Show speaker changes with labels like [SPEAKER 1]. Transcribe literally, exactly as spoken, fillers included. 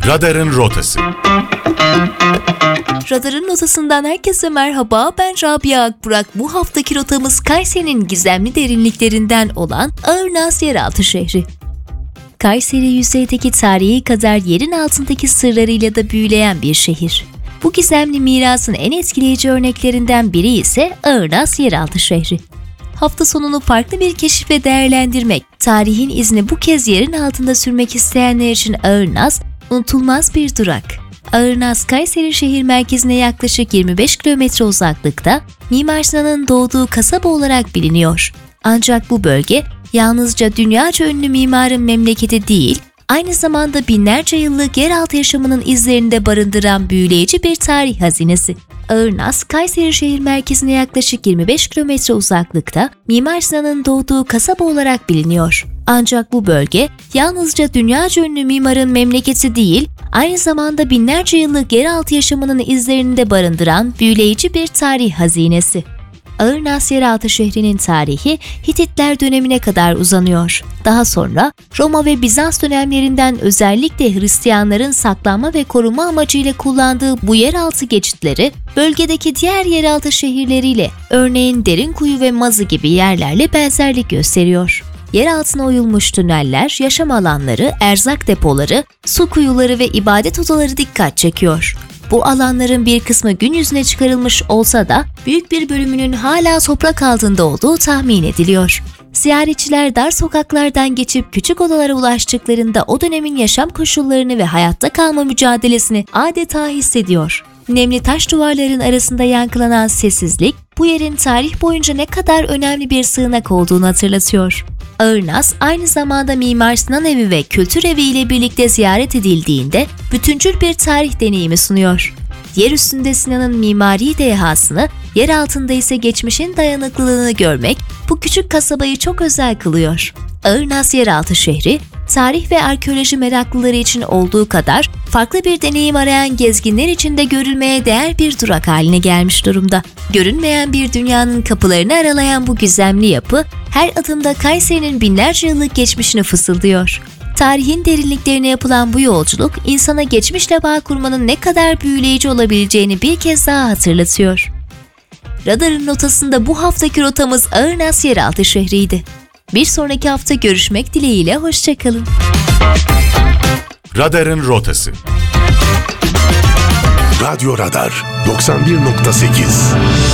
[SPEAKER 1] Radarın Rotası.
[SPEAKER 2] Radarın Rotası'ndan herkese merhaba, ben Rabia Akburak. Bu haftaki rotamız Kayseri'nin gizemli derinliklerinden olan Ağırnaz Yeraltı Şehri. Kayseri yüzeydeki tarihi kadar yerin altındaki sırlarıyla da büyüleyen bir şehir. Bu gizemli mirasın en etkileyici örneklerinden biri ise Ağırnaz Yeraltı Şehri. Hafta sonunu farklı bir keşifle değerlendirmek, tarihin izini bu kez yerin altında sürmek isteyenler için Ağırnaz, unutulmaz bir durak. Ağırnaz, Kayseri şehir merkezine yaklaşık yirmi beş kilometre uzaklıkta, Mimar Sinan'ın doğduğu kasaba olarak biliniyor. Ancak bu bölge yalnızca dünyaca ünlü mimarın memleketi değil, aynı zamanda binlerce yıllık yeraltı yaşamının izlerini de barındıran büyüleyici bir tarih hazinesi. Ağırnaz, Kayseri şehir merkezine yaklaşık yirmi beş kilometre uzaklıkta Mimar Sinan'ın doğduğu kasaba olarak biliniyor. Ancak bu bölge yalnızca dünyaca ünlü mimarın memleketi değil, aynı zamanda binlerce yıllık yeraltı yaşamının izlerini de barındıran büyüleyici bir tarih hazinesi. Ağırnaz Yeraltı şehrinin tarihi Hititler dönemine kadar uzanıyor. Daha sonra Roma ve Bizans dönemlerinden özellikle Hristiyanların saklanma ve koruma amacıyla kullandığı bu yeraltı geçitleri bölgedeki diğer yeraltı şehirleriyle, örneğin Derinkuyu ve Mazı gibi yerlerle benzerlik gösteriyor. Yer altına oyulmuş tüneller, yaşam alanları, erzak depoları, su kuyuları ve ibadet odaları dikkat çekiyor. Bu alanların bir kısmı gün yüzüne çıkarılmış olsa da büyük bir bölümünün hala toprak altında olduğu tahmin ediliyor. Ziyaretçiler dar sokaklardan geçip küçük odalara ulaştıklarında o dönemin yaşam koşullarını ve hayatta kalma mücadelesini adeta hissediyor. Nemli taş duvarların arasında yankılanan sessizlik, bu yerin tarih boyunca ne kadar önemli bir sığınak olduğunu hatırlatıyor. Ağırnaz, aynı zamanda Mimar Sinan Evi ve Kültür Evi ile birlikte ziyaret edildiğinde bütüncül bir tarih deneyimi sunuyor. Yer üstünde Sinan'ın mimari dehasını, yer altında ise geçmişin dayanıklılığını görmek bu küçük kasabayı çok özel kılıyor. Ağırnaz Yeraltı şehri, tarih ve arkeoloji meraklıları için olduğu kadar farklı bir deneyim arayan gezginler için de görülmeye değer bir durak haline gelmiş durumda. Görünmeyen bir dünyanın kapılarını aralayan bu gizemli yapı, her adımda Kayseri'nin binlerce yıllık geçmişini fısıldıyor. Tarihin derinliklerine yapılan bu yolculuk, insana geçmişle bağ kurmanın ne kadar büyüleyici olabileceğini bir kez daha hatırlatıyor. Radarın Rotası'nda bu haftaki rotamız Ağırnaz Yeraltı şehriydi. Bir sonraki hafta görüşmek dileğiyle, hoşçakalın.
[SPEAKER 1] Radarın Rotası.
[SPEAKER 3] Radyo Radar doksan bir nokta sekiz